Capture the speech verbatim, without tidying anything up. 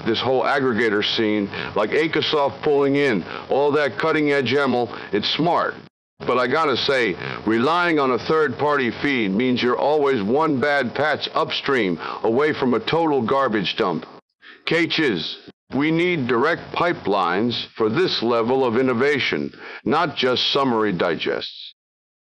this whole aggregator scene, like Acasoft pulling in, all that cutting-edge M L, it's smart. But I gotta say, relying on a third-party feed means you're always one bad patch upstream, away from a total garbage dump. Caches, we need direct pipelines for this level of innovation, not just summary digests.